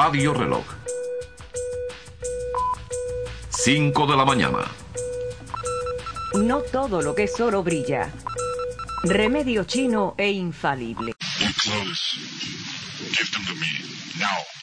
Radio Reloj. 5 de la mañana. No todo lo que es oro brilla. Remedio chino e infalible. They're close. Give them to me. Now.